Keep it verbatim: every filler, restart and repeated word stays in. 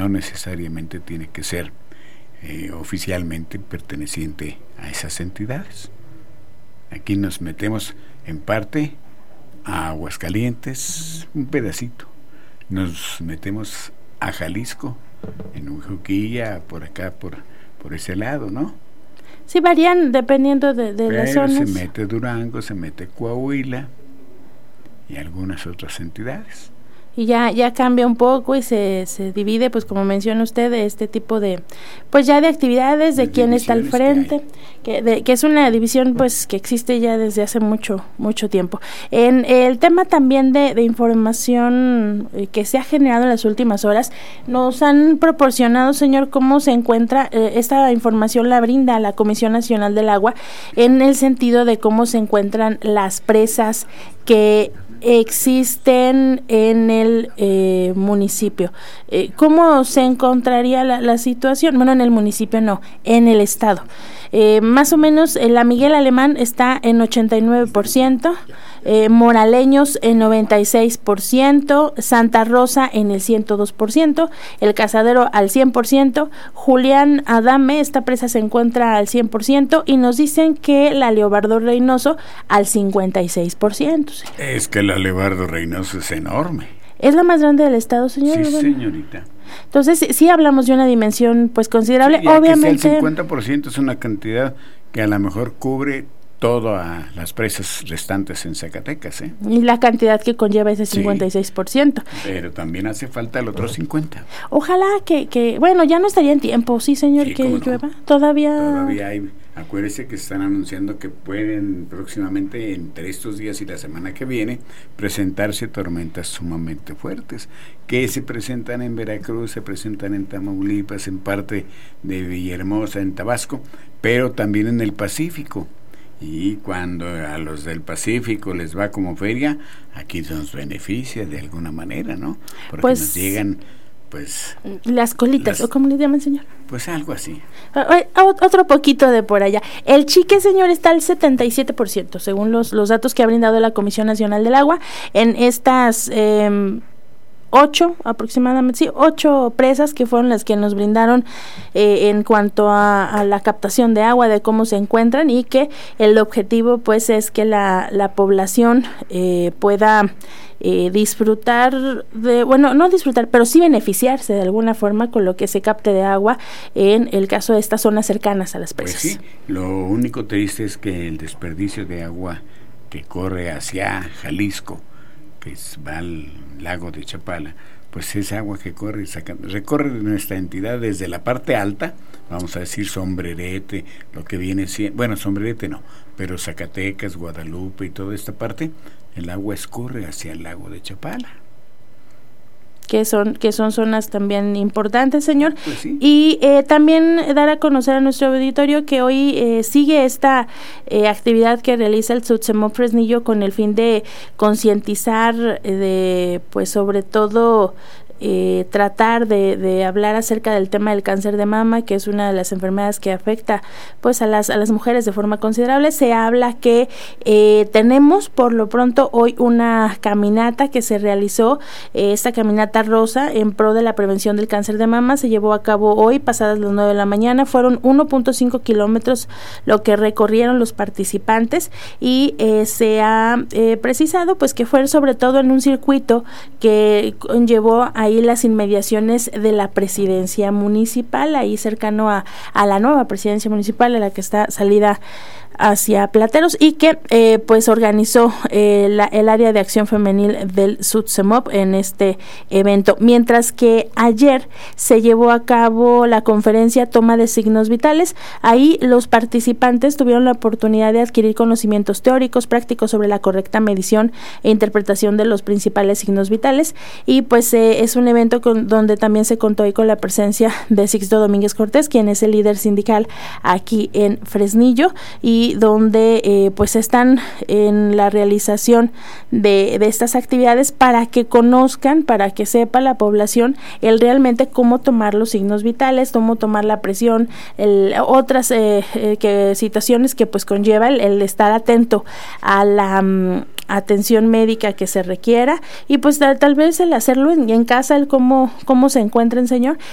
no necesariamente tiene que ser eh, oficialmente perteneciente a esas entidades. Aquí nos metemos en parte a Aguascalientes, un pedacito, nos metemos a Jalisco, en Ujuquilla, por acá, por, por ese lado, ¿no? Sí, varían dependiendo de, de las zonas. Se mete Durango, se mete Coahuila y algunas otras entidades. Y ya ya cambia un poco y se, se divide, pues como menciona usted, de este tipo de, pues ya de actividades, de, de quién está al frente, que, que, de, que es una división pues que existe ya desde hace mucho mucho tiempo. En el tema también de, de información que se ha generado en las últimas horas, nos han proporcionado, señor, cómo se encuentra, eh, esta información la brinda la Comisión Nacional del Agua, en el sentido de cómo se encuentran las presas que existen en el eh, municipio. Eh, ¿Cómo se encontraría la, la situación? Bueno, en el municipio no, en el estado. Eh, más o menos eh, la Miguel Alemán está en ochenta y nueve por ciento, eh, Moraleños en noventa y seis por ciento, Santa Rosa en el ciento dos por ciento, El Cazadero al cien por ciento, Julián Adame, esta presa se encuentra al cien por ciento y nos dicen que la Leobardo Reynoso al cincuenta y seis por ciento. Es que la Leobardo Reynoso es enorme. ¿Es la más grande del estado, señor? Sí, señorita. Entonces, sí hablamos de una dimensión pues considerable. Sí, obviamente. El cincuenta por ciento es una cantidad que a lo mejor cubre todas las presas restantes en Zacatecas, ¿eh? Y la cantidad que conlleva ese cincuenta y seis por ciento. Sí, pero también hace falta el otro cincuenta. Ojalá que, que bueno, ya no estaría en tiempo, sí, señor, sí, que no. llueva. Todavía. Todavía hay. Acuérdese que están anunciando que pueden próximamente, entre estos días y la semana que viene, presentarse tormentas sumamente fuertes, que se presentan en Veracruz, se presentan en Tamaulipas, en parte de Villahermosa, en Tabasco, pero también en el Pacífico. Y cuando a los del Pacífico les va como feria, aquí nos beneficia de alguna manera, ¿no? Porque pues, nos llegan... pues las colitas, las, ¿o cómo les llaman, señor? Pues algo así. Otro poquito de por allá. El Chique, señor, está al setenta y siete por ciento, según los, los datos que ha brindado la Comisión Nacional del Agua. En estas eh, ocho, aproximadamente, sí, ocho presas que fueron las que nos brindaron eh, en cuanto a, a la captación de agua, de cómo se encuentran, y que el objetivo, pues, es que la, la población eh, pueda... Eh, disfrutar de, bueno, no disfrutar, pero sí beneficiarse de alguna forma con lo que se capte de agua en el caso de estas zonas cercanas a las presas. Pues sí, lo único triste es que el desperdicio de agua que corre hacia Jalisco, que es, va al lago de Chapala, pues esa agua que corre, saca, recorre nuestra entidad desde la parte alta, vamos a decir Sombrerete, lo que viene siendo, bueno, Sombrerete no, pero Zacatecas, Guadalupe y toda esta parte, el agua escurre hacia el lago de Chapala. Que son, que son zonas también importantes, señor. Pues sí. Y eh, también dar a conocer a nuestro auditorio que hoy eh, sigue esta eh, actividad que realiza el Tzutzemop Fresnillo con el fin de concientizar eh, de, pues sobre todo... Eh, tratar de, de hablar acerca del tema del cáncer de mama, que es una de las enfermedades que afecta pues a las a las mujeres de forma considerable. Se habla que eh, tenemos por lo pronto hoy una caminata que se realizó, eh, esta caminata rosa en pro de la prevención del cáncer de mama, se llevó a cabo hoy pasadas las nueve de la mañana, fueron uno punto cinco kilómetros lo que recorrieron los participantes y eh, se ha eh, precisado pues que fue sobre todo en un circuito que conllevó a ahí las inmediaciones de la presidencia municipal, ahí cercano a, a la nueva presidencia municipal, a la que está salida hacia Plateros, y que eh, pues organizó eh, la, el área de acción femenil del Tzutzemop en este evento, mientras que ayer se llevó a cabo la conferencia Toma de Signos Vitales. Ahí los participantes tuvieron la oportunidad de adquirir conocimientos teóricos, prácticos sobre la correcta medición e interpretación de los principales signos vitales, y pues eh, es un evento con, donde también se contó ahí con la presencia de Sixto Domínguez Cortés, quien es el líder sindical aquí en Fresnillo, y donde eh, pues están en la realización de, de estas actividades para que conozcan, para que sepa la población el realmente cómo tomar los signos vitales, cómo tomar la presión, el, otras eh, eh, que, situaciones que pues conlleva el, el estar atento a la um, atención médica que se requiera, y pues tal, tal vez el hacerlo en, en casa, el cómo, cómo se encuentren, señor,